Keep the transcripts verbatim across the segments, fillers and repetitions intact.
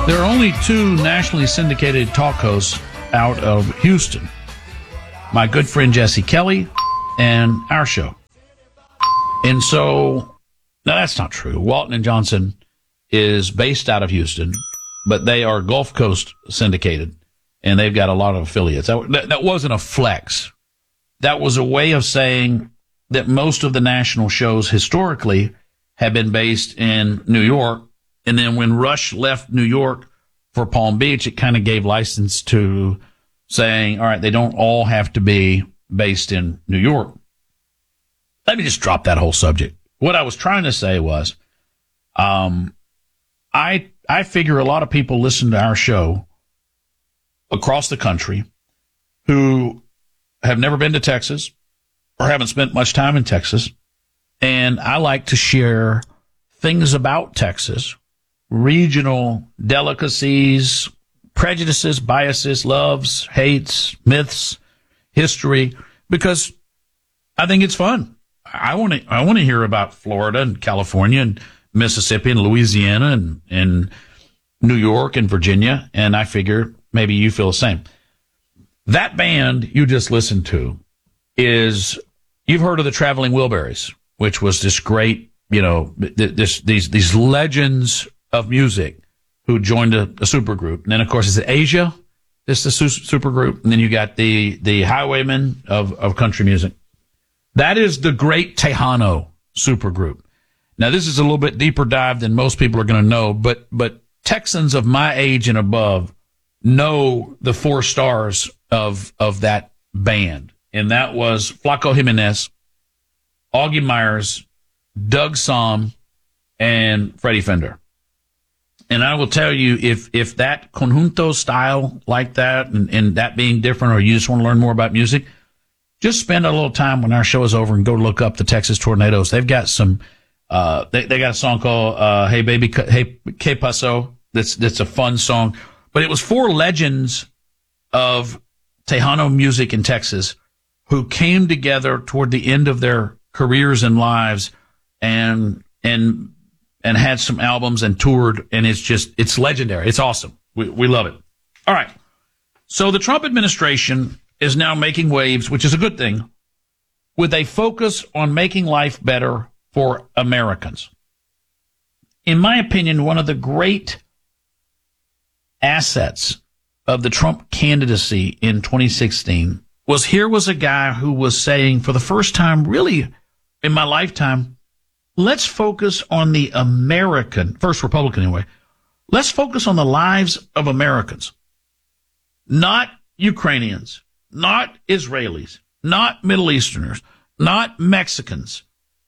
There are only two nationally syndicated talk hosts out of Houston. My good friend Jesse Kelly and our show. And so, no, that's not true. Walton and Johnson is based out of Houston, but they are Gulf Coast syndicated, and they've got a lot of affiliates. That, that wasn't a flex. That was a way of saying that most of the national shows historically have been based in New York. And then when Rush left New York for Palm Beach, it kind of gave license to saying, all right, they don't all have to be based in New York. Let me just drop that whole subject. What I was trying to say was, um, I, I figure a lot of people listen to our show across the country who have never been to Texas or haven't spent much time in Texas. And I like to share things about Texas, regional delicacies, prejudices, biases, loves, hates, myths, history, because I think it's fun. I want to, I want to hear about Florida and California and Mississippi and Louisiana and, and New York and Virginia. And I figure maybe you feel the same. That band you just listened to is, you've heard of the Traveling Wilburys, which was this great, you know, this, these, these legends of music who joined a, a supergroup. And then, of course, is it Asia? This is the su- supergroup. And then you got the, the Highwaymen of, of country music. That is the great Tejano supergroup. Now, this is a little bit deeper dive than most people are going to know, but, but Texans of my age and above know the four stars of, of that band. And that was Flaco Jimenez, Augie Myers, Doug Somm, and Freddie Fender. And I will tell you, if, if that conjunto style like that and, and that being different, or you just want to learn more about music, just spend a little time when our show is over and go look up the Texas Tornadoes. They've got some, uh, they, they got a song called, uh, Hey Baby, Hey, Que Paso. That's, that's a fun song. But it was four legends of Tejano music in Texas who came together toward the end of their careers and lives and, and, and had some albums and toured, and it's just, it's legendary. It's awesome. We, we love it. All right. So the Trump administration is now making waves, which is a good thing, with a focus on making life better for Americans. In my opinion, one of the great assets of the Trump candidacy in twenty sixteen was, here was a guy who was saying, for the first time really in my lifetime, let's focus on the American, first Republican anyway, let's focus on the lives of Americans, not Ukrainians, not Israelis, not Middle Easterners, not Mexicans,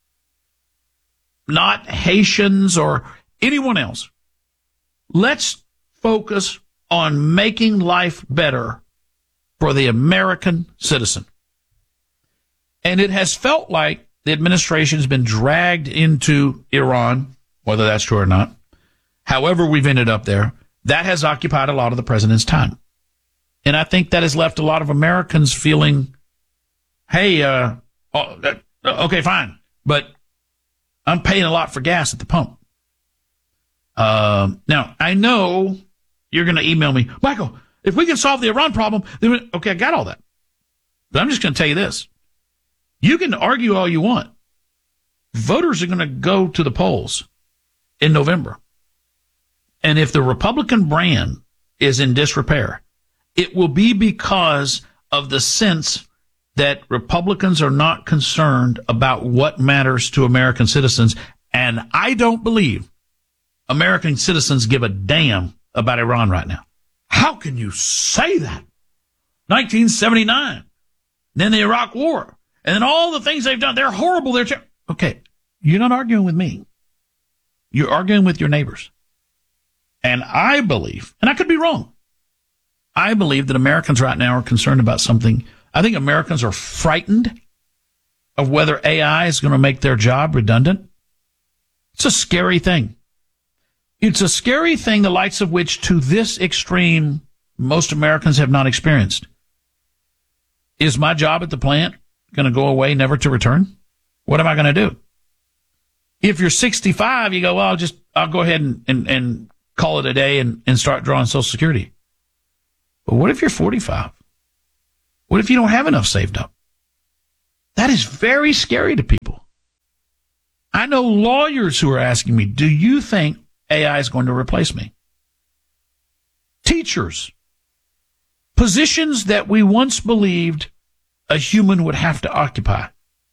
not Haitians or anyone else. Let's focus on making life better for the American citizen. And it has felt like the administration has been dragged into Iran, whether that's true or not. However we've ended up there, that has occupied a lot of the president's time. And I think that has left a lot of Americans feeling, hey, uh, oh, okay, fine, but I'm paying a lot for gas at the pump. Uh, now, I know you're going to email me, Michael, if we can solve the Iran problem, then we, okay, I got all that. But I'm just going to tell you this. You can argue all you want. Voters are going to go to the polls in November. And if the Republican brand is in disrepair, it will be because of the sense that Republicans are not concerned about what matters to American citizens. And I don't believe American citizens give a damn about Iran right now. How can you say that? nineteen seventy-nine, then the Iraq War, and then all the things they've done. They're horrible. They're ter- okay. You're not arguing with me. You're arguing with your neighbors. And I believe, and I could be wrong, I believe that Americans right now are concerned about something. I think Americans are frightened of whether A I is going to make their job redundant. It's a scary thing. It's a scary thing, the likes of which, to this extreme, most Americans have not experienced. Is my job at the plant going to go away, never to return? What am I going to do? If you're sixty-five, you go, well, I'll just, I'll go ahead and, and, and call it a day and, and start drawing Social Security. But what if you're forty-five? What if you don't have enough saved up? That is very scary to people. I know lawyers who are asking me, do you think A I is going to replace me? Teachers, positions that we once believed a human would have to occupy.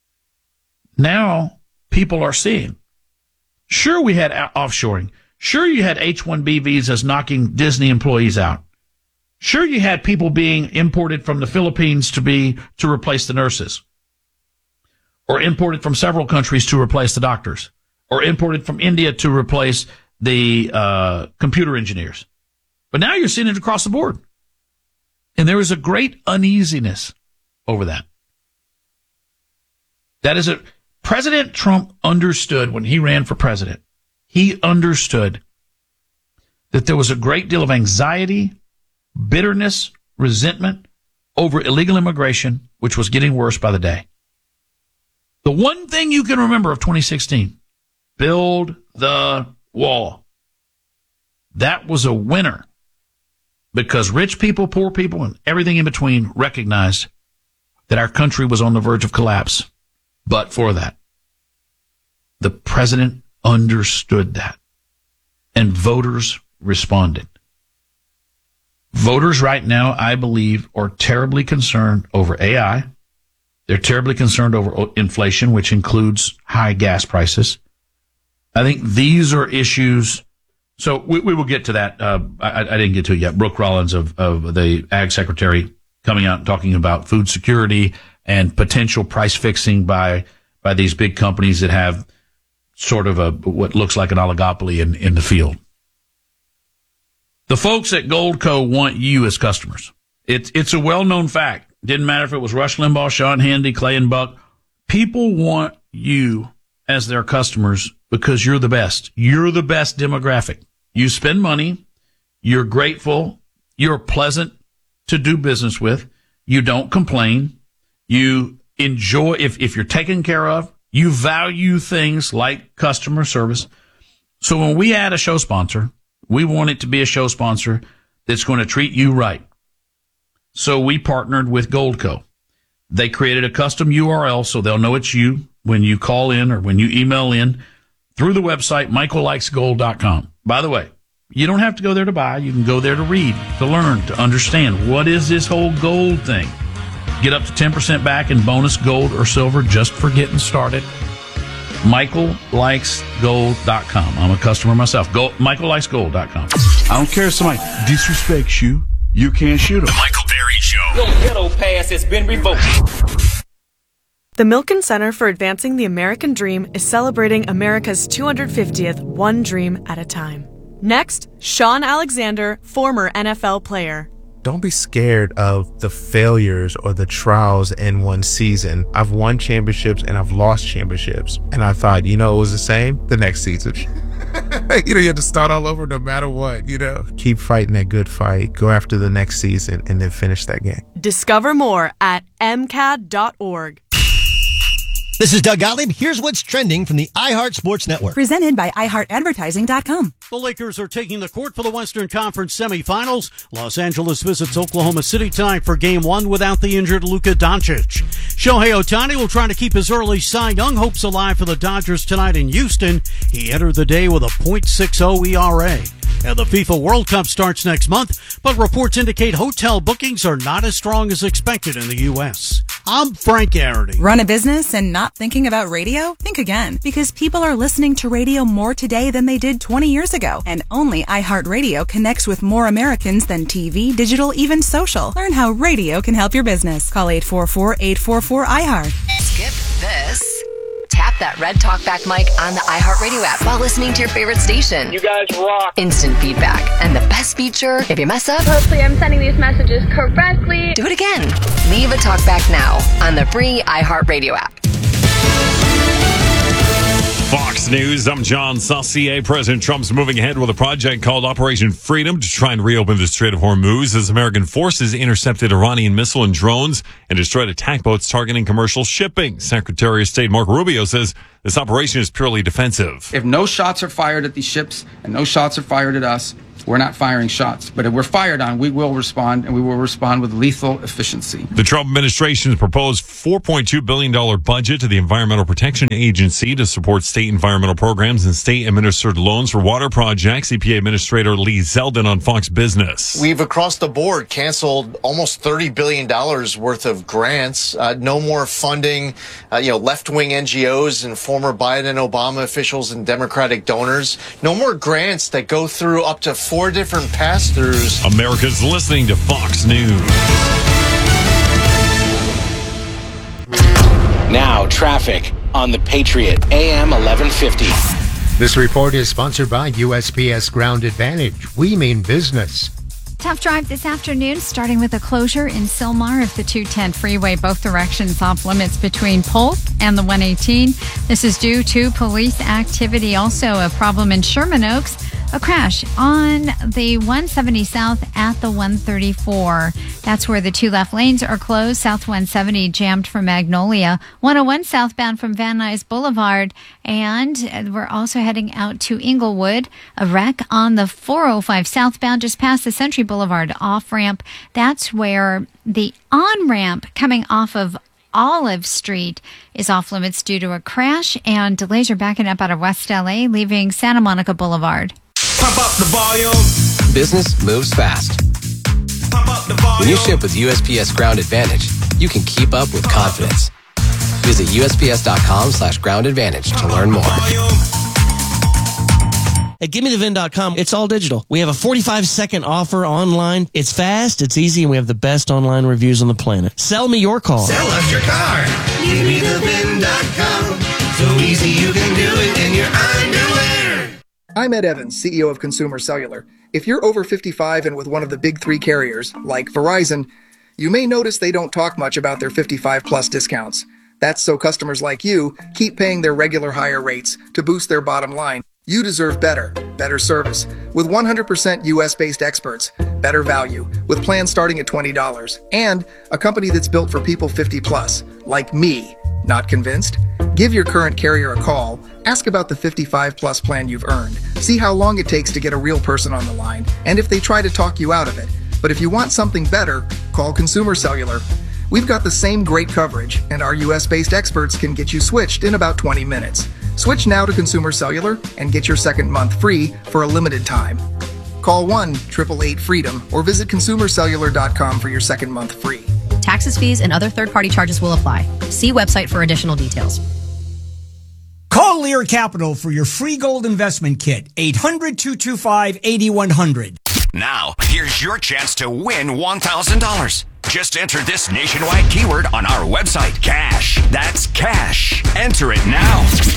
Now people are seeing. Sure, we had offshoring. Sure, you had H one B visas knocking Disney employees out. Sure, you had people being imported from the Philippines to be to replace the nurses, or imported from several countries to replace the doctors, or imported from India to replace the uh, computer engineers. But now you're seeing it across the board. And there is a great uneasiness over that. That is a, President Trump understood when he ran for president, he understood that there was a great deal of anxiety, bitterness, resentment over illegal immigration, which was getting worse by the day. The one thing you can remember of twenty sixteen, build the wall. That was a winner because rich people, poor people, and everything in between recognized that our country was on the verge of collapse. But for that, the president understood that, and voters responded. Voters right now, I believe, are terribly concerned over A I. They're terribly concerned over inflation, which includes high gas prices. I think these are issues. So we, we will get to that. Uh, I, I didn't get to it yet. Brooke Rollins of, of the Ag Secretary coming out and talking about food security and potential price fixing by by these big companies that have sort of a what looks like an oligopoly in, in the field. The folks at Goldco want you as customers. It's it's a well-known fact. Didn't matter if it was Rush Limbaugh, Sean Hannity, Clay and Buck. People want you as their customers because you're the best. You're the best demographic. You spend money. You're grateful. You're pleasant to do business with. You don't complain. You enjoy, if, if you're taken care of, you value things like customer service. So when we add a show sponsor, we want it to be a show sponsor that's going to treat you right. So we partnered with Goldco. They created a custom U R L so they'll know it's you when you call in or when you email in through the website, michael likes gold dot com. By the way, you don't have to go there to buy. You can go there to read, to learn, to understand what is this whole gold thing. Get up to ten percent back in bonus gold or silver just for getting started. michael likes gold dot com. I'm a customer myself. Go, michael likes gold dot com. I don't care if somebody disrespects you. You can't shoot them. The Michael Berry Show. Your ghetto pass has been revoked. The Milken Center for Advancing the American Dream is celebrating America's two hundred fiftieth One Dream at a Time. Next, Sean Alexander, former N F L player. Don't be scared of the failures or the trials in one season. I've won championships and I've lost championships. And I thought, you know, it was the same the next season. You know, you have to start all over no matter what, you know. Keep fighting that good fight. Go after the next season and then finish that game. Discover more at m c a d dot org. This is Doug Gottlieb. Here's what's trending from the iHeart Sports Network. Presented by i heart advertising dot com. The Lakers are taking the court for the Western Conference semifinals. Los Angeles visits Oklahoma City tonight for game one without the injured Luka Doncic. Shohei Ohtani will try to keep his early Cy Young hopes alive for the Dodgers tonight in Houston. He entered the day with a point six oh E R A. And the FIFA World Cup starts next month, but reports indicate hotel bookings are not as strong as expected in the U S. I'm Frank Arity. Run a business and not thinking about radio? Think again, because people are listening to radio more today than they did twenty years ago. And only iHeartRadio connects with more Americans than T V, digital, even social. Learn how radio can help your business. Call eight four four, eight four four, I heart. Skip this. Tap that red talkback mic on the iHeartRadio app while listening to your favorite station. You guys rock. Instant feedback. And the best feature, if you mess up, hopefully I'm sending these messages correctly. Do it again. Leave a talkback now on the free iHeartRadio app. Fox News, I'm John Saucier. President Trump's moving ahead with a project called Operation Freedom to try and reopen the Strait of Hormuz as American forces intercepted Iranian missile and drones and destroyed attack boats targeting commercial shipping. Secretary of State Marco Rubio says this operation is purely defensive. If no shots are fired at these ships and no shots are fired at us, we're not firing shots. But if we're fired on, we will respond, and we will respond with lethal efficiency. The Trump administration's proposed four point two billion dollars budget to the Environmental Protection Agency to support state environmental programs and state-administered loans for water projects. E P A Administrator Lee Zeldin on Fox Business. We've across the board canceled almost thirty billion dollars worth of grants. Uh, no more funding, uh, you know, left-wing N G Os and former Biden and Obama officials and Democratic donors. No more grants that go through up to four different pass-throughs. America's listening to Fox News. Now, traffic on the Patriot, A M eleven fifty. This report is sponsored by U S P S Ground Advantage. We mean business. Tough drive this afternoon, starting with a closure in Sylmar of the two ten freeway, both directions off limits between Polk and the one eighteen. This is due to police activity. Also, a problem in Sherman Oaks. A crash on the one seventy south at the one thirty-four. That's where the two left lanes are closed. South one seventy jammed from Magnolia. one oh one southbound from Van Nuys Boulevard. And we're also heading out to Inglewood. A wreck on the four oh five southbound just past the Century Boulevard off-ramp. That's where the on-ramp coming off of Olive Street is off limits due to a crash, and delays are backing up out of West L A, leaving Santa Monica Boulevard. Pump up the volume. Business moves fast. Pump up the volume. When you ship with U S P S Ground Advantage, you can keep up with confidence. Visit U S P S dot com slash ground advantage to learn more. At Gimme The Vin dot com, it's all digital. We have a forty-five second offer online. It's fast, it's easy, and we have the best online reviews on the planet. Sell me your car. Sell us your car. Gimme The Vin dot com. So easy you can do it in your underwear. I'm Ed Evans, C E O of Consumer Cellular. If you're over fifty-five and with one of the big three carriers, like Verizon, you may notice they don't talk much about their fifty-five plus discounts. That's so customers like you keep paying their regular higher rates to boost their bottom line. You deserve better, better service, with one hundred percent U S-based experts, better value, with plans starting at twenty dollars, and a company that's built for people fifty plus, like me. Not convinced? Give your current carrier a call, ask about the fifty-five plus plan you've earned, see how long it takes to get a real person on the line, and if they try to talk you out of it. But if you want something better, call Consumer Cellular. We've got the same great coverage, and our U S-based experts can get you switched in about twenty minutes. Switch now to Consumer Cellular and get your second month free for a limited time. Call one eight eight eight freedom or visit consumer cellular dot com for your second month free. Taxes, fees, and other third-party charges will apply. See website for additional details. Call Lear Capital for your free gold investment kit. eight hundred, two two five, eight one zero zero. Now, here's your chance to win one thousand dollars. Just enter this nationwide keyword on our website, cash. That's cash. Enter it now.